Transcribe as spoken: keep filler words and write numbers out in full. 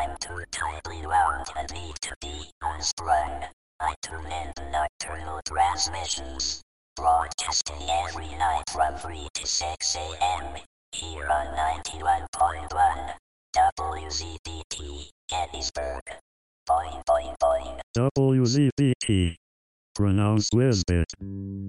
I'm too tightly wound and need to be unstrung. I tune in to nocturnal transmissions, broadcasting every night from three to six a.m. here on ninety-one point one W Z B T, Gettysburg. Boing, boing, boing. W Z B T. Pronounced Lisbeth.